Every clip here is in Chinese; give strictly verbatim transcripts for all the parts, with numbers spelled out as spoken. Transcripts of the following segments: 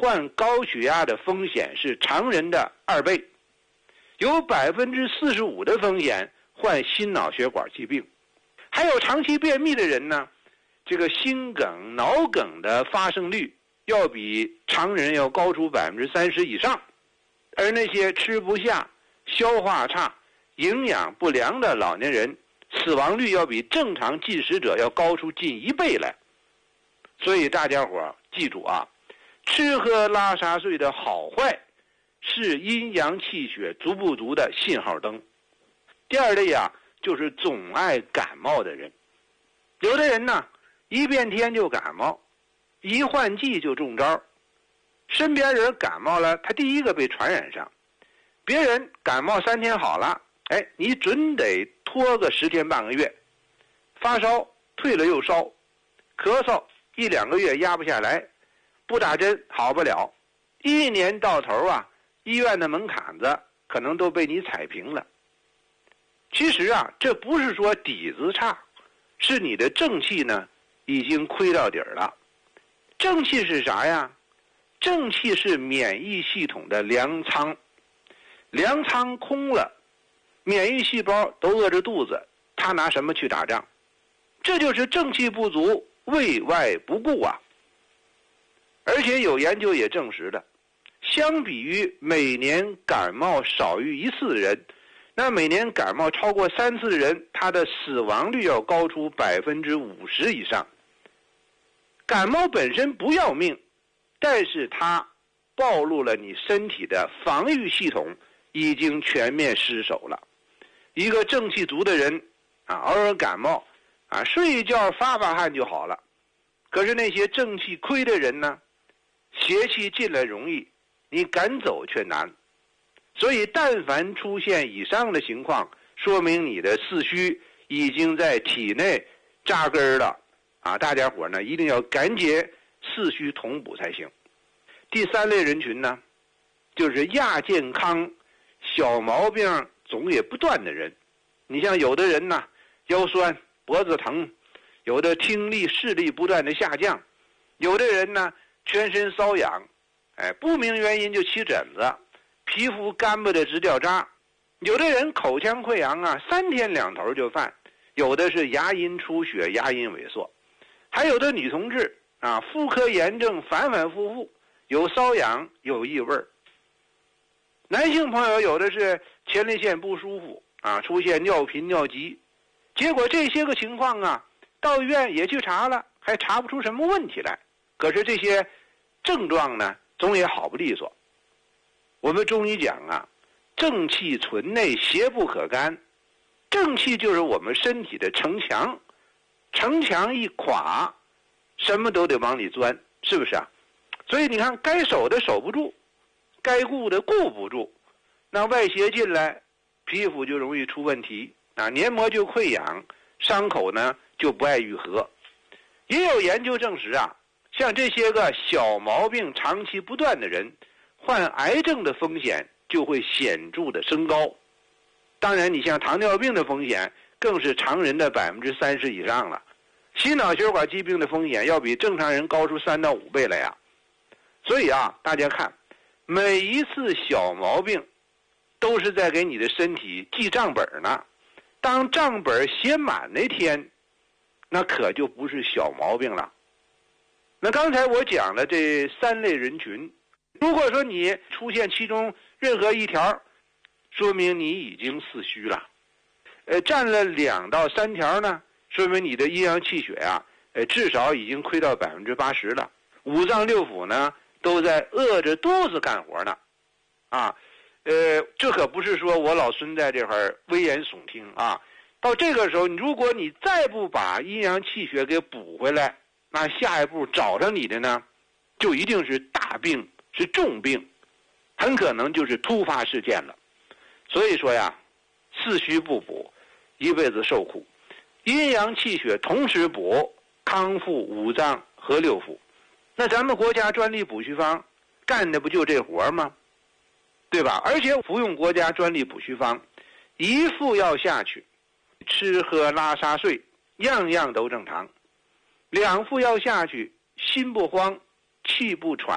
患高血压的风险是常人的二倍，有百分之四十五的风险患心脑血管疾病，还有长期便秘的人呢，这个心梗、脑梗的发生率要比常人要高出百分之三十以上，而那些吃不下、消化差、营养不良的老年人，死亡率要比正常进食者要高出近一倍来。所以大家伙记住啊，吃喝拉撒睡的好坏是阴阳气血足不足的信号灯。第二类啊，就是总爱感冒的人。有的人呢，一变天就感冒，一换季就中招，身边人感冒了，他第一个被传染上。别人感冒三天好了，哎，你准得拖个十天半个月，发烧退了又烧，咳嗽一两个月压不下来，不打针好不了，一年到头啊，医院的门槛子可能都被你踩平了。其实啊，这不是说底子差，是你的正气呢已经亏到底儿了。正气是啥呀？正气是免疫系统的粮仓，粮仓空了，免疫细胞都饿着肚子，他拿什么去打仗？这就是正气不足，卫外不顾啊。而且有研究也证实了，相比于每年感冒少于一次的人，那每年感冒超过三次的人，他的死亡率要高出百分之五十以上。感冒本身不要命，但是它暴露了你身体的防御系统已经全面失守了。一个正气足的人啊，偶尔感冒啊，睡一觉发发汗就好了。可是那些正气亏的人呢，邪气进来容易，你赶走却难。所以但凡出现以上的情况，说明你的四虚已经在体内扎根了啊！大家伙呢一定要赶紧四虚同补才行。第三类人群呢，就是亚健康、小毛病总也不断的人。你像有的人呢，腰酸、脖子疼，有的听力、视力不断的下降，有的人呢全身瘙痒，哎，不明原因就起疹子，皮肤干巴的直掉渣，有的人口腔溃疡啊，三天两头就犯，有的是牙龈出血、牙龈萎缩，还有的女同志啊，妇科炎症反反复复，有瘙痒，有异味。男性朋友有的是前列腺不舒服啊，出现尿频尿急，结果这些个情况啊，到医院也去查了，还查不出什么问题来。可是这些症状呢，总也好不利索。我们中医讲啊，正气存内，邪不可干。正气就是我们身体的城墙，城墙一垮，什么都得往里钻，是不是啊？所以你看，该守的守不住，该顾的顾不住，那外邪进来，皮肤就容易出问题啊，黏膜就溃疡，伤口呢就不爱愈合。也有研究证实啊，像这些个小毛病长期不断的人，患癌症的风险就会显著的升高。当然你像糖尿病的风险更是常人的百分之三十以上了，心脑血管疾病的风险要比正常人高出三到五倍来呀。所以啊，大家看，每一次小毛病都是在给你的身体记账本呢。当账本写满那天，那可就不是小毛病了。那刚才我讲了这三类人群，如果说你出现其中任何一条，说明你已经四虚了。呃，占了两到三条呢，说明你的阴阳气血啊，呃，至少已经亏到百分之八十了。五脏六腑呢，都在饿着肚子干活呢，啊，呃，这可不是说我老孙在这块危言耸听啊。到这个时候，如果你再不把阴阳气血给补回来，那下一步找上你的呢，就一定是大病，是重病，很可能就是突发事件了。所以说呀，四虚不补，一辈子受苦。阴阳气血同时补，康复五脏和六腑。那咱们国家专利补虚方干的不就这活吗？对吧？而且服用国家专利补虚方，一副药下去，吃喝拉撒睡样样都正常；两副药下去，心不慌，气不喘，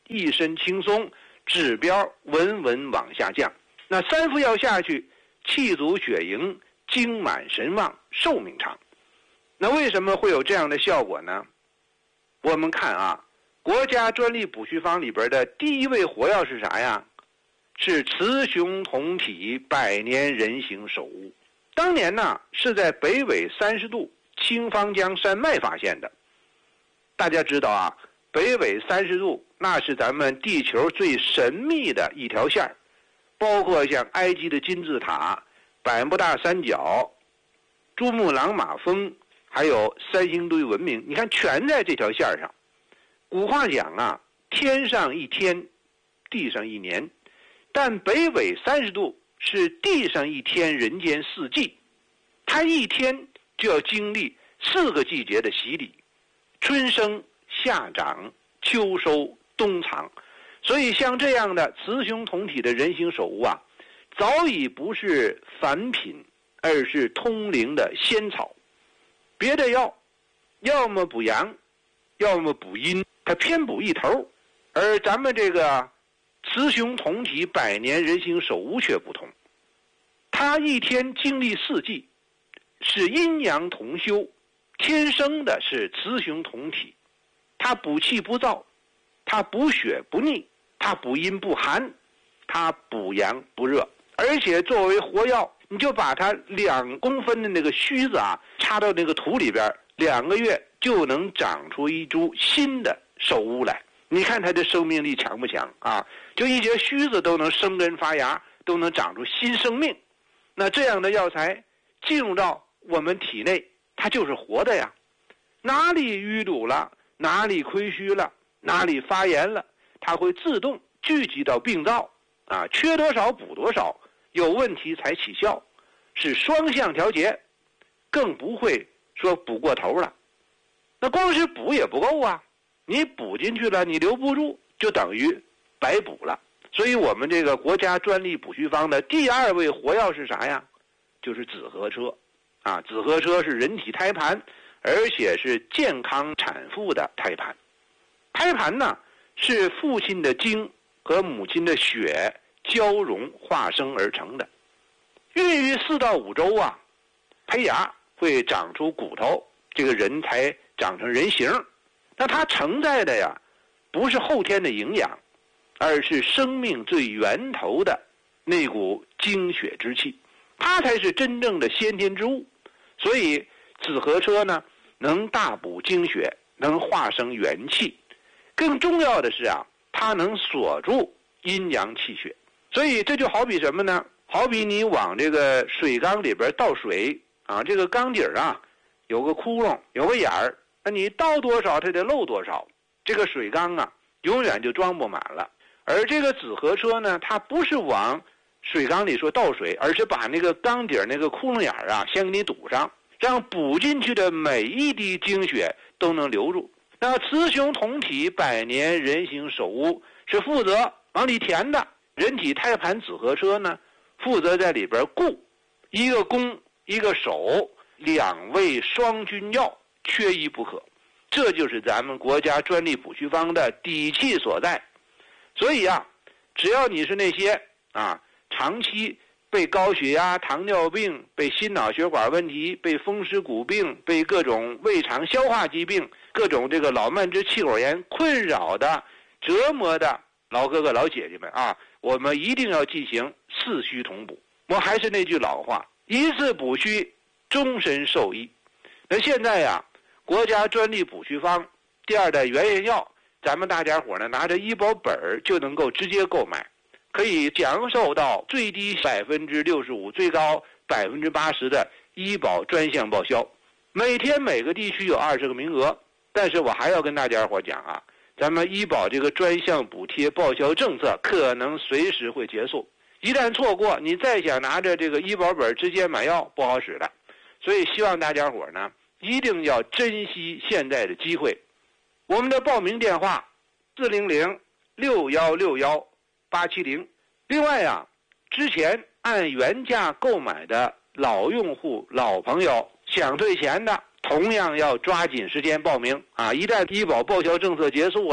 一身轻松，指标稳稳往下降。那三副药下去，气足血盈，精满神旺，寿命长。那为什么会有这样的效果呢？我们看啊，国家专利补虚方里边的第一味活药是啥呀？是雌雄同体百年人形首乌。当年呢是在北纬三十度清芳江山脉发现的。大家知道啊，北纬三十度那是咱们地球最神秘的一条线，包括像埃及的金字塔、百慕大三角、珠穆朗玛峰，还有三星堆文明，你看全在这条线上。古话讲啊，天上一天，地上一年，但北纬三十度是地上一天，人间四季，它一天就要经历四个季节的洗礼，春生、夏长、秋收、冬藏。所以像这样的雌雄同体的人形首乌啊，早已不是凡品，而是通灵的仙草。别的药要么补阳，要么补阴，它偏补一头，而咱们这个雌雄同体百年人形首乌却不同，它一天经历四季，是阴阳同修，天生的是雌雄同体，它补气不燥，它补血不腻，它补阴不寒，它补阳不热。而且作为活药，你就把它两公分的那个须子啊插到那个土里边，两个月就能长出一株新的首乌来。你看它的生命力强不强啊？就一节须子都能生根发芽，都能长出新生命。那这样的药材进入到我们体内，它就是活的呀。哪里淤堵了，哪里亏虚了，哪里发炎了，它会自动聚集到病灶啊，缺多少补多少，有问题才起效，是双向调节，更不会说补过头了。那光是补也不够啊，你补进去了，你留不住，就等于白补了。所以我们这个国家专利补虚方的第二味活药是啥呀？就是紫河车啊，紫河车是人体胎盘，而且是健康产妇的胎盘。胎盘呢是父亲的精和母亲的血交融化生而成的，孕育四到五周啊，胚芽会长出骨头，这个人才长成人形。那它承载的呀，不是后天的营养，而是生命最源头的那股精血之气，它才是真正的先天之物。所以紫河车呢，能大补精血，能化生元气，更重要的是啊，它能锁住阴阳气血。所以这就好比什么呢？好比你往这个水缸里边倒水啊，这个缸底儿啊有个窟窿，有个眼儿，那你倒多少它得漏多少，这个水缸啊永远就装不满了。而这个紫河车呢，它不是往水缸里说倒水，而是把那个缸底儿那个窟窿眼儿啊先给你堵上，让补进去的每一滴精血都能留住。那雌雄同体百年人形首乌是负责往里填的，人体胎盘紫河车呢负责在里边固，一个攻一个守，两味双君药，缺一不可。这就是咱们国家专利补虚方的底气所在。所以啊，只要你是那些啊长期被高血压、糖尿病、被心脑血管问题、被风湿骨病、被各种胃肠消化疾病、各种这个老慢支气管炎困扰的、折磨的老哥哥老姐姐们啊，我们一定要进行四虚同补。我还是那句老话，一次补虚，终身受益。那现在呀，国家专利补虚方第二代原研药，咱们大家伙呢拿着医保本儿就能够直接购买，可以享受到最低百分之六十五、最高百分之八十的医保专项报销。每天每个地区有二十个名额，但是我还要跟大家伙讲啊，咱们医保这个专项补贴报销政策可能随时会结束，一旦错过，你再想拿着这个医保本直接买药不好使了。所以希望大家伙呢一定要珍惜现在的机会。我们的报名电话四零零六一六一八七零。另外啊，之前按原价购买的老用户、老朋友想退钱的，同样要抓紧时间报名啊！一旦医保报销政策结束了，你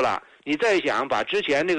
你再想把之前那个